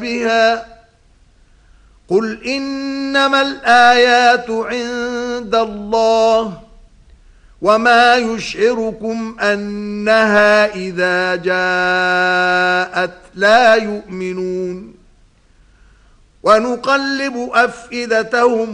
بها قل إنما الآيات عند الله وما يشعركم أنها إذا جاءت لا يؤمنون ونقلب أفئدتهم